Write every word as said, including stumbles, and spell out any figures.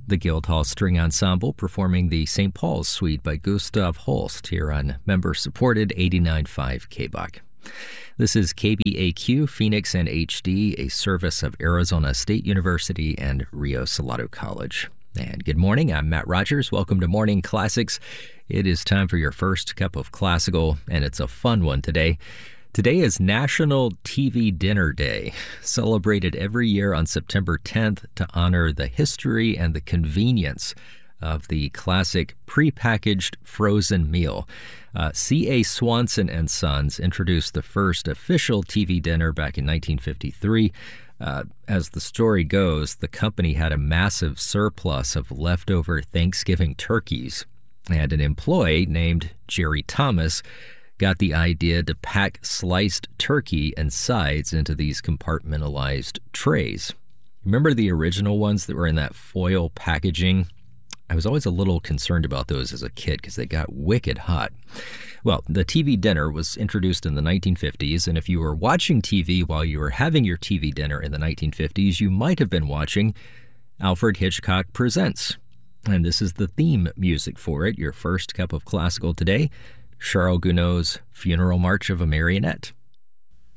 the Guildhall String Ensemble performing the Saint Paul's Suite by Gustav Holst here on member-supported eighty-nine point five K B O C. This is K B A Q, Phoenix and H D, a service of Arizona State University and Rio Salado College. And good morning, I'm Matt Rogers. Welcome to Morning Classics. It is time for your first cup of classical, and it's a fun one today. Today is National T V Dinner Day, celebrated every year on September tenth to honor the history and the convenience of the classic prepackaged frozen meal. Uh, C A. Swanson and Sons introduced the first official T V dinner back in nineteen fifty-three. Uh, as the story goes, the company had a massive surplus of leftover Thanksgiving turkeys, and an employee named Jerry Thomas got the idea to pack sliced turkey and sides into these compartmentalized trays. Remember the original ones that were in that foil packaging? I was always a little concerned about those as a kid because they got wicked hot. Well, the T V dinner was introduced in the nineteen fifties, and if you were watching T V while you were having your T V dinner in the nineteen fifties, you might have been watching Alfred Hitchcock Presents. And this is the theme music for it, your first cup of classical today, Charles Gounod's Funeral March of a Marionette.